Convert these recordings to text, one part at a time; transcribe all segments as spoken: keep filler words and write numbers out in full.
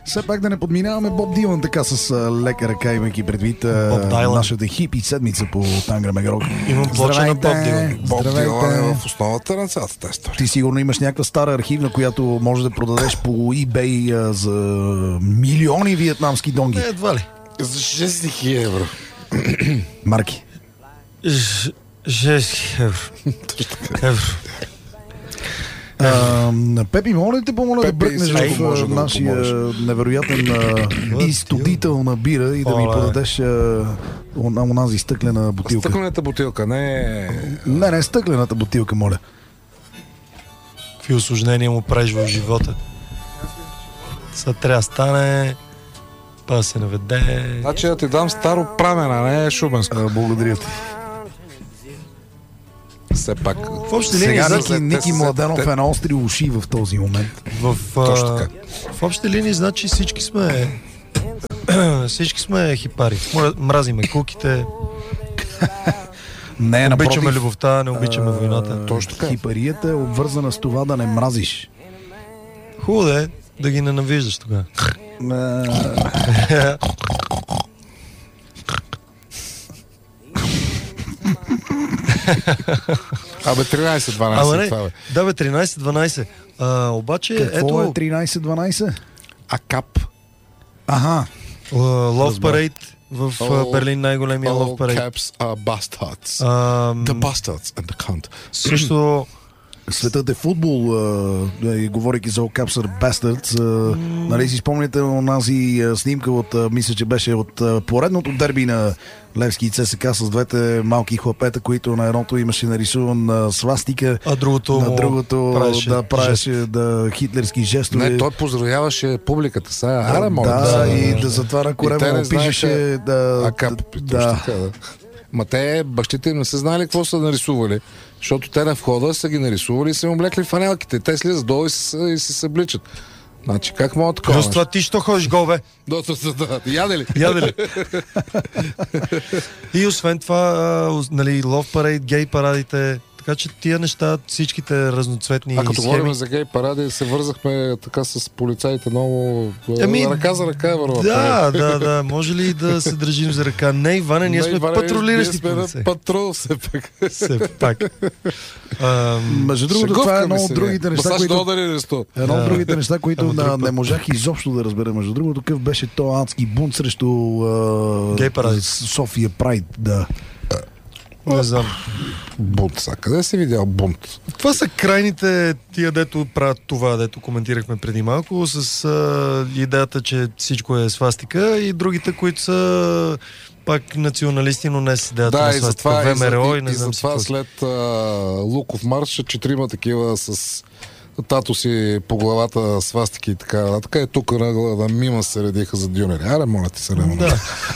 Все пак да не подминаваме Боб Дилан така с лека ръка, имайки предвид нашата хипи седмица по Тангра Мегарок. Имам плоча на Боб Дилан. Боб Дилан е в основата на цялата тази история. Ти сигурно имаш някаква стара архивна, която може да продадеш по eBay за милиони виетнамски донги. Не, едва ли. За шест хиляди евро. Марки. шест евро. Евро. Uh, Пепи, моля ли те помоля да бръкнеш в да нашия невероятен uh, изтодител на бира и да ми подадеш uh, онази стъклена бутилка. Стъклената бутилка, не... Не, не, стъклената бутилка, моля. Какви усложнения му правиш в живота? Сега трябва да стане... Па да се наведе... Значи да ти дам старо прамена, не шубенско. Uh, благодаря ти. Все пак. В общи линии, сега значи, Ники, Ники Младенов е на остри уши в този момент. В, Точно така. В общи линии, значи всички сме всички сме хипари. Мразиме куките. Не, обичаме напротив, любовта, не обичаме войната. Точно така. Хипарията е обвързана с това да не мразиш. Хубаво да е да ги ненавиждаш тогава. Абе, тринайсет дванайсет това бе. Да бе, тринайсет дванайсет. А, обаче, какво ето... е тринайсет дванайсет? А кап. Аха. Love Parade в All, Берлин, най-големия Love All Parade. caps are bastards. Um, The bastards and the cunt. Също... Светът е футбол, а, и говорейки за All Caps are Bastards, а, mm. нали си спомняте онази снимка от, а, мисля, че беше от а, поредното дерби на Левски и ЦСКА с двете малки хлапета, които на едното имаше нарисуван а, свастика, а другото на другото правеше да правеше да, хитлерски жестове. Не, той поздравяваше публиката сега. Ара, моля, да, да, и да, да затваря корема му пишеше да... А кап, да. Така, да. Ма те, бащите им не са знали какво са нарисували, защото те на входа са ги нарисували и са им облекли фанелките. Те слизат долу и се, и се събличат. Значи, как мога такова? Плюс това ти що ходиш гол, бе? Да, да, да, да. Яде ли? Яде ли? И освен това, нали, Love Parade, гей парадите, така че тия неща, всичките разноцветни схеми. А като схеми... говорим за гей паради, се вързахме така с полицаите много... Ами, ръка за ръка е върва. Да, да, да. Може ли да се държим за ръка? Не, Иване, ние Не, сме Иване, патрулиращи ние сме патрул, все пак. Все пак. Между другото, това е едно от другите неща, които... Едно от другите неща, които на, не можах изобщо да разбера. Между другото, какъв беше то адски бунт срещу uh, София Прайд. Да. Не знам. Бунт, са. Къде си видял бунт? Това са крайните тия, дето правят това, дето коментирахме преди малко, с а, идеята, че всичко е свастика, и другите, които са пак националисти, но не с идеята да, на и свастика. затова, ВМРО и, и, не и знам затова след а, Луков марш, четирима такива с тато си по главата свастики и така. Така е тук на, на мима се редиха за дюнери. Аре, моля ти се, не да.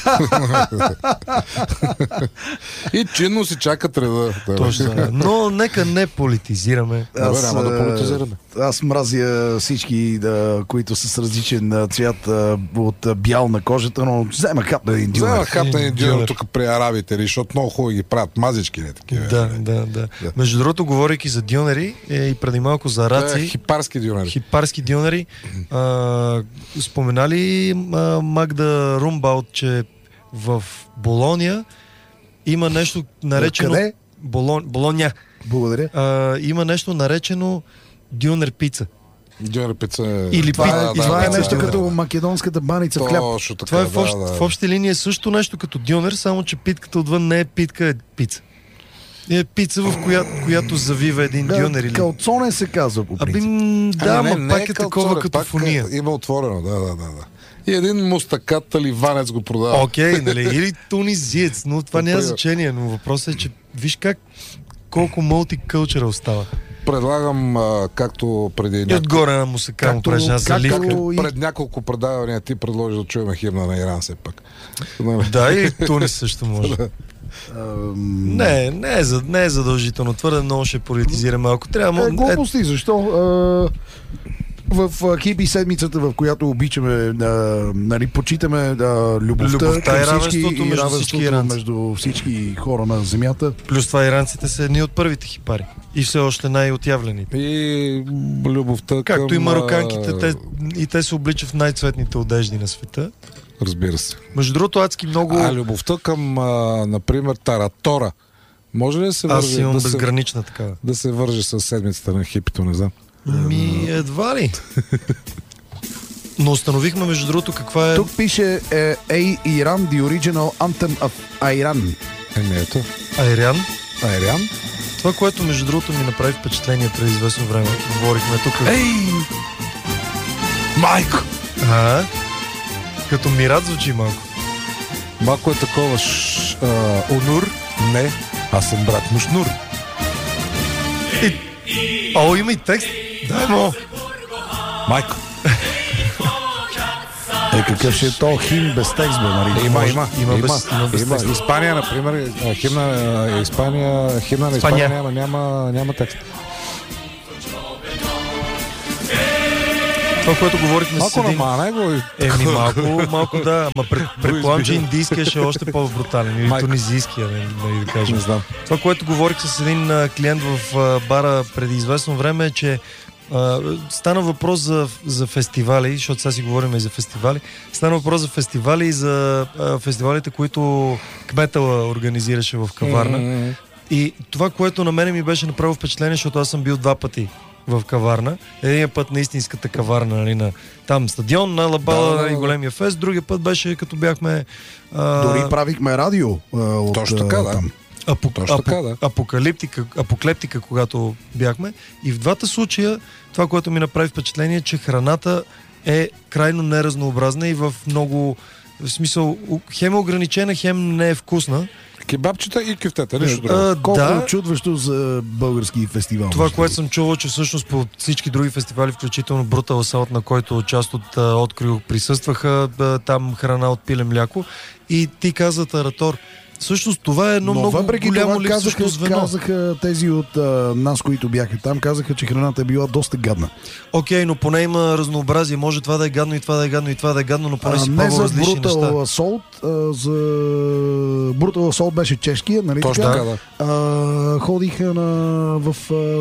И чинно си чакат реда. Точно. Но нека не политизираме. Аз, Добре, няма да политизираме. Аз мразя всички, да, които са с различен цвят от бял на кожата, но взема хап на един дюнер. Взема хап на един дюнер тук при арабите, защото много хубаво ги правят мазички, не такива. Да, да, да, да. Между другото, говорейки за дюнери е, и преди малко за раци. Хипарски дюнери. Хипарски дюнери. А, споменали а, Магда Румбаут, че в Болония има нещо наречено... Къде? Болон... Болония. Благодаря. А, има нещо наречено дюнер пица. Дюнер пица е... Или това, пица, е, това да, е да, нещо да, като да. македонската баница в хляб. Точно така, това е в, общ, да, да. в общи линии е също нещо като дюнер, само че питката отвън не е питка, е пица. Е пица, в която, която завива един да, дюнер. Или... Калцоне се казва по принцип. Аби, да, а, не, ма не, пак не е, е такова калцоне, като фуния. Е, има отворено, да, да, да, да. И един мустакат ливанец го продава. Окей, okay, нали, или тунизиец, но това няма Например. значение, но въпросът е, че виж как колко мултикълчъра остава. Предлагам, а, както преди... И Няко... отгоре на мусака му правиш една заливка. Както пред няколко предавания ти предложи да чуем химна на Иран все пак. Да, и Тунис също може. Не, не е, не е задължително. Твърде много ще политизираме. Ако трябва... Е, глупости, защо? в хипи седмицата, в която обичаме, а, нали, почитаме а, любовта, Любовта към и всички равенството и между равенството всички иранци. между всички хора на земята. Плюс това иранците са едни от първите хипари. И все още най-отявлените. И любовта Както към... и мароканките, а, те, и те се обличат в най-цветните одежди на света. Разбира се. Между другото, адски много... А любовта към, а, например, Таратора. Може ли да се Аз върже, имам да се, безгранична такава. да се върже с седмицата на хипито, не знам. Ми, едва ли. Но установихме, между другото, каква е... Тук пише е, Ей Иран, the original anthem of Iran. Еми ето. Айрян. Айрян. Това, което между другото ми направи впечатление преди известно време, говорихме тук. Ей! Майко! А, като Мират звучи малко. Малко е такова ш, а, Онур. Не, аз съм брат му Шнур. О, има и текст. Дай му. Майко. Е, какъв ще е то хим без текст, бе, нали? Има, Може- има, има има, без- има без има. текст. Испания, например, а, химна, а, Испания, химна на Испания Испания. няма, няма, няма текст. Това, което говорихме с Малко един... намана го. Еми, малко, малко да. Ама пред, предполагам, че индийския ще е още по-брутален. Или Майко. тунизийския, не, не да кажем. Не знам. Това, което говорих с един а, клиент в а, бара преди известно време е, че а, стана въпрос за, за фестивали, защото сега си говорим и за фестивали. Стана въпрос за фестивали и за а, фестивалите, които Кметала организираше в Каварна. М, И това, което на мене ми беше направило впечатление, защото аз съм бил два пъти в Каварна. Един път на истинската Каварна, нали, на там стадион, на Лабала, Да, да, да, нали, да. големия фест. Другия път беше като бяхме... А, Дори правихме радио а, от Точно така, а, да. там. апо, Точно апо, така, да. апокалиптика, апоклептика, когато бяхме. И в двата случая това, което ми направи впечатление, е, че храната е крайно неразнообразна и в много... В смисъл, хем е ограничена, хем не е вкусна. Кебабчета и кюфтета, нищо друго. А, Колко да, чудващо за български фестивал. това, между което съм чувал, че всъщност по всички други фестивали, включително Brutal Assault, на който част от а, Открил присъстваха, а, там храна от пиле мляко. И ти каза, Таратор, всъщност това е едно Но много въпреки голямо това липсващо казаха, звено. казаха тези от а, нас, които бяха там, казаха, че храната е била доста гадна. Окей, но поне има разнообразие. Може това да е гадно и това да е гадно и това да е гадно, но поне А, си не пробва за различни Brutal неща. Assault, а, за Brutal Assault беше чешкия, нали Точно така? така, да. А, ходиха на в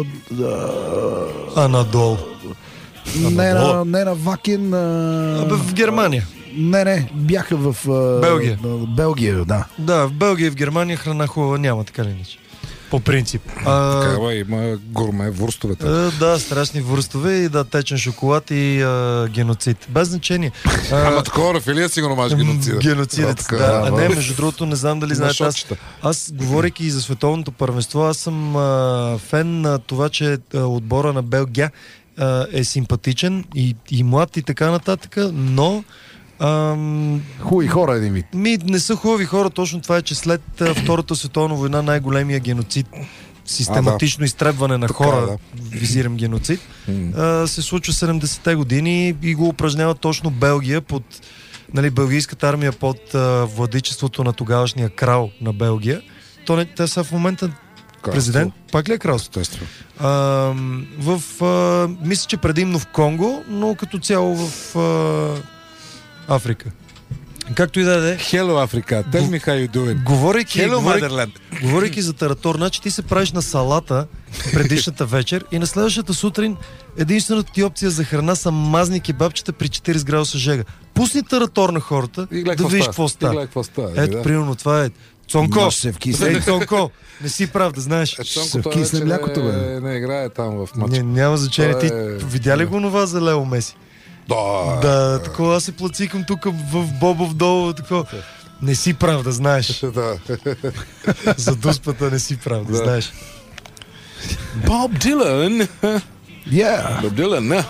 а, А надолу. а, не, надолу. на, не на Вакен, а, Абе, в Германия. не, не, бяха в а, Белгия. на Белгия, да. Да, в Белгия и в Германия храна хубава няма, така ли иначе? По принцип. А, Такава има гурме вурстовете. а, да, страшни вурстове и да, течен шоколад и а, геноцид. Без значение. А, Ама такова рафилия си го намаш геноцида. Геноцидец, така, да. А да, не, в- между другото, не знам дали на знаете, аз, шотчета. аз говорейки и за световното първенство, аз съм а, фен на това, че а, отбора на Белгия а, е симпатичен и, и млад и така нататък, но ам, Хубави хора един вид. ми не са хубави хора, точно това е, че след а, Втората световна война най-големия геноцид, систематично изтребване на Така, хора, да. визирам геноцид, М. а, се случва седемдесетте години и го упражнява точно Белгия под, нали, белгийската армия под а, владичеството на тогавашния крал на Белгия. То не, те са в момента президент. Пак ли е кралство? Естествено. А, в, а, мисля, че предимно в Конго, но като цяло в а, Африка. Както и да е. Hello, Africa. Tell me how you doing. Говорейки, Hello, говорейки, Motherland. говорейки за Таратор, значи ти се правиш на салата предишната вечер и на следващата сутрин единствената ти опция за храна са мазни кебабчета при четирийсет градуса жега. Пусни Таратор на хората, И гледай да видиш какво И става. гледай какво става. Ето, да. примерно, това е Цонко. Маш се вкисне. Ей, Цонко, не си прав, да знаеш. Е, Ще Цонко, се той вкисне вече млякото, бе. не, не играе там в Не, матча. няма значение. Ти Това е- видя ли го това за Лео Меси? Да. Да, такова аз се плацикам тук в Бобов долу, такова. Не си прав, да знаеш. Да. За дуспата не си прав, да Да. знаеш. Боб Дилан. Yeah. Боб Дилан, не.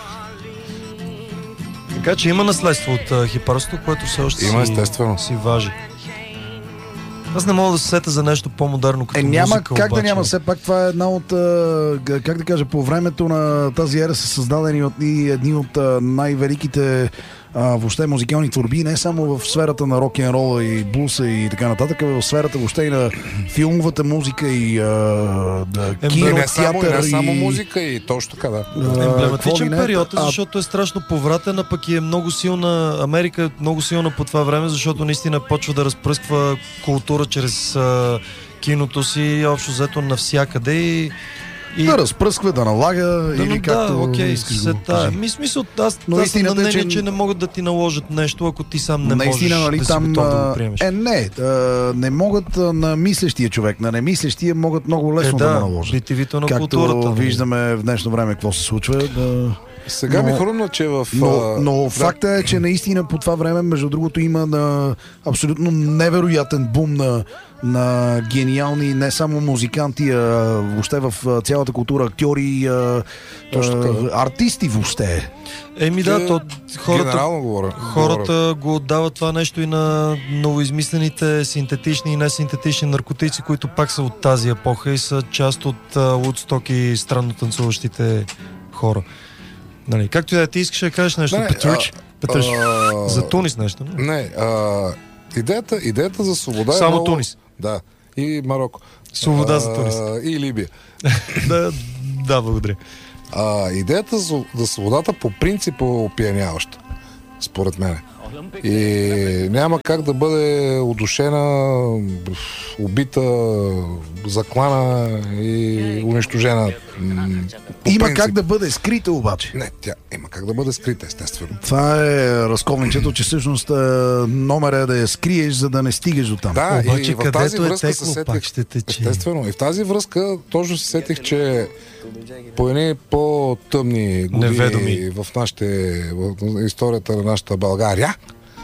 Така че има наследство от а, хипарството, което все още Има, си, естествено. си важи. Аз не мога да се сета за нещо по-модерно като Е, няма музика, как обаче. да няма. Все пак това е една от, а, г- как да кажа, по времето на тази ера са създадени от, и едни от а, най-великите а, въобще музикални творби, не само в сферата на рок-н-рола и блуса и така нататък, а в сферата въобще и на филмовата музика и а, да, И кино, не само, и не театър само и... музика и точно така, да. а, Емблематичен какво ли не. период, е, А, защото е страшно повратен, а пък и е много силна. Америка е много силна по това време, защото наистина почва да разпръсква култура чрез а, киното си, общо взето навсякъде и... и... да разпръсква, да налага Да, или но както да, окей, искаш се го тая. кажи. Ми смисъл, аз, Но аз съм на истината е, мнение, че- че... не могат да ти наложат нещо, ако ти сам не Наистина, можеш нали, да си там готов да а, го приемеш. е не, а, не могат а, на мислещия човек, на немислещия могат много лесно е, да, да, наложат. битивито на Както културата. нали? виждаме в днешно време какво се случва. Да... Сега Но- ми хрумна, че в... Но, а, но да. факта е, че наистина по това време, между другото, има на абсолютно невероятен бум на, на гениални не само музиканти, а въобще в а, цялата култура, актьори, а, Точно така, да. а, артисти въобще. Еми да, Те- то, хората, Генерално говоря. хората го отдават това нещо и на новоизмислените синтетични и несинтетични наркотици, които пак са от тази епоха и са част от Woodstock и странно танцуващите хора. Нали, както и да е, ти искаш да кажеш нещо, Не, Петрич? Петрич, а, за Тунис нещо, не? Не, а, идеята, идеята за свобода е Само много... Тунис. Да, и Марокко. Свобода А, за Тунис. И Либия. да, да, благодаря. А, идеята за, за свободата по принцип е опияняваща, според мен. И няма как да бъде удушена, убита, заклана и унищожена. м, по Има принцип. как да бъде скрита обаче. Не, тя има как да бъде скрита, естествено. Това е разковничето, че всъщност е, номер е да я скриеш, за да не стигаш до там. Да, Обаче и в тази където е връзка се текло, сетих, пак ще тече. естествено, и в тази връзка точно се сетих, че по едни по-тъмни години Неведоми. в, нашите, в историята на нашата България,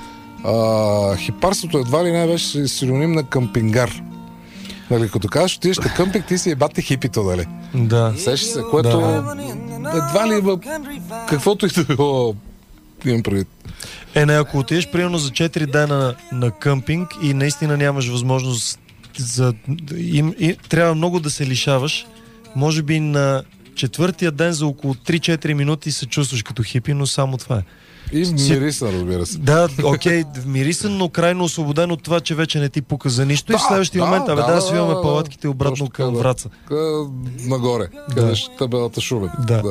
а, хипарството едва ли не беше синоним на къмпингар. Нали, като кажеш, отидеш на къмпинг, ти си ебате хипито, нали? Да. Сещаш се, което Да. едва ли има каквото и да било, имам предвид. Е, не, ако отидеш примерно за четири дена на къмпинг и наистина нямаш възможност за... Им, и, трябва много да се лишаваш, може би на четвъртия ден за около три-четири минути се чувстваш като хипи, но само това е. И мириса, разбира се. Да, окей, мирисан, но крайно освободен от това, че вече не ти пука за нищо. и в Да, следващия да, момент, абе, да, да, да, свиваме да, палатките обратно точно към така, да. Враца. Къ- Нагоре, къде ще табелата Шумен. Да.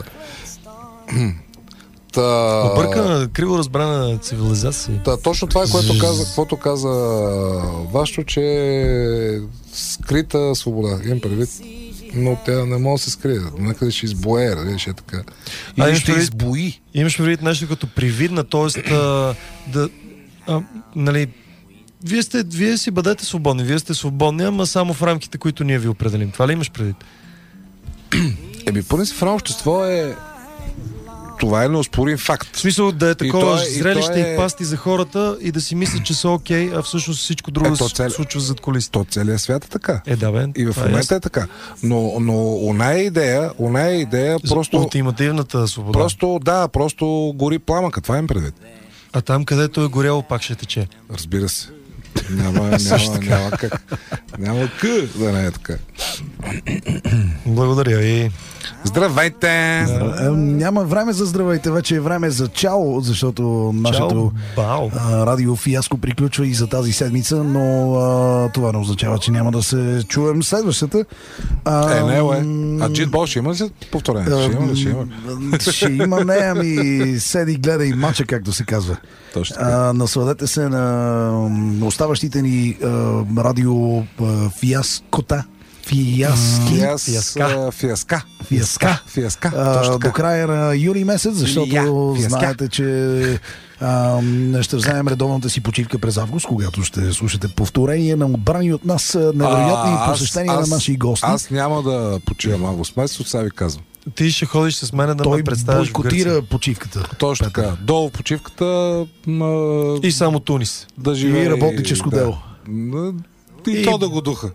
Та... Объркана, криво разбрана цивилизация. Та, точно това е, което каза, каквото каза Вашо, че е скрита свобода. Имам предвид, но тя не може да се скрие. Някъде ще избое, нали, ще е така. А, Или имаш ще предвид- избои. Имаш предвид нещо като привидна, т.е. да... А, нали, вие, сте, вие си бъдете свободни, вие сте свободни, ама само в рамките, които ние ви определим. Това ли имаш предвид? Еми, поне си в едно общество е... Това е неоспорим факт. В смисъл да е такова то е- и зрелище то и, е- пасти за хората и да си мислят, че са окей, а всъщност всичко друго Ето, се цел- случва зад колисите. То целият свят е така. Е, да, бе. И в това е момента ясно. е така. Но, но оная идея, оная идея За просто... ултимативната свобода. Просто, да, просто гори пламъка. Това им предвид. А там, където е горяло, пак ще тече. Разбира се. Няма, няма, няма как. Няма къ да не е така. Благодаря и... Здравейте! Е, няма време за здравейте, вече е време за чао, защото нашето бао. а, радио фиаско приключва и за тази седмица, но а, това не означава, че няма да се чуем следващата. А, Е, не, е. А Джитбол ще има ли се повторение? Ще има ли? Ще има. Ще има, не, ами седи, гледай мача, както се казва. Точно така. А, насладете се на оставащите ни а, радио а, фиаскота. Фиаски. Фиас, Фиаска. а, Фиаска. Фиаска. Фиаска. А, Точно до така. края на юли месец, защото Я, фиаска. знаете, че а, ще вземем редовната си почивка през август, когато ще слушате повторение на отбрани от нас а, невероятни А, аз- посещения аз- на наши гости. Аз няма да почивам август месец, от сега ви казвам. Ти ще ходиш с мен да Той ме представиш в бойкотира Гърция. почивката. Точно така. Долу почивката м, И само Тунис. да живее. И работническо да. дело. М, И, И- то да го духа.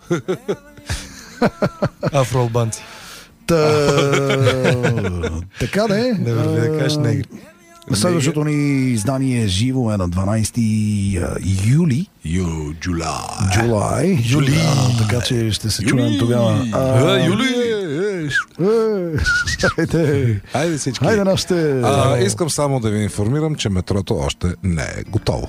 Афроалбанци. Та, така да е. Не върви да кажеш негри. Следващото ни издание живо е на дванайсети юли. Ю, Джулай. Джулай. Юли. А, така че ще се чуем тогава. А, Юли! говориш? Хайде, Хайде всички. хайде нашите... А, искам само да ви информирам, че метрото още не е готово.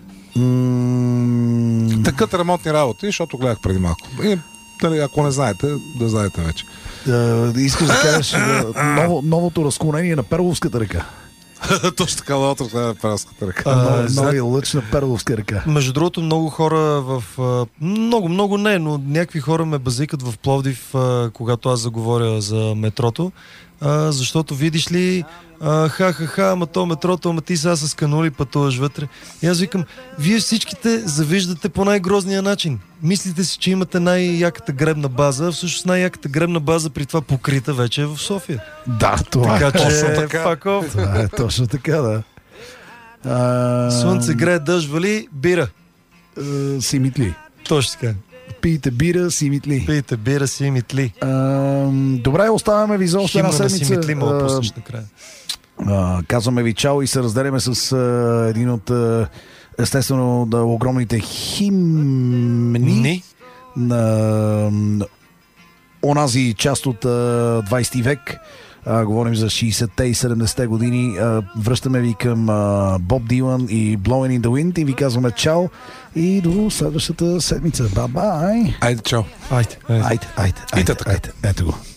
М, Такът ремонтни работи, защото гледах преди малко. И, дали, ако не знаете, да знаете вече. да, искаш да кажеш да, ново, новото разклонение на Перловската река. Точно така, новото на Пералската река. А, Нови зна- лъч на Перловска река. Между другото, много хора в... а, Много, много не, но някакви хора ме базикат в Пловдив, а, когато аз заговоря за метрото, а, защото видиш ли, а, ха-ха-ха, ама то метрото, ама ти сега с канули пътуваш вътре. И аз викам, вие всичките завиждате по най-грозния начин. Мислите си, че имате най-яката гребна база, а всъщност най-яката гребна база при това покрита вече е в София. Да, това Така е че, точно така. fuck off. Това е точно така, да. А, Слънце грее, дъжд вали, бира. а, си митли. Точно така. Пийте бира, си митли. Пийте бира си митли. А, добре, оставяме ви за още една Химна на седмица. си митли, мога А, пуснеш накрая. а, казваме ви чао и се разделяме с а, един от а, естествено да, огромните химни Ни? на, на онази част от а, двайсети век. А, говорим за шейсетте и седемдесетте години. А, връщаме ви към а, Боб Дилан и Blowing in the Wind и ви казваме чао и до следващата седмица. Бай-бай! Айде, чао. Айде, айде. Айде, айде, айде, Ите така. айде, ето го.